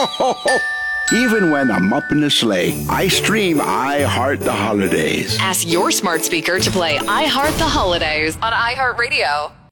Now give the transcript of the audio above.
Even when I'm up in the sleigh, I stream I Heart the Holidays. Ask your smart speaker to play I Heart the Holidays on iHeartRadio.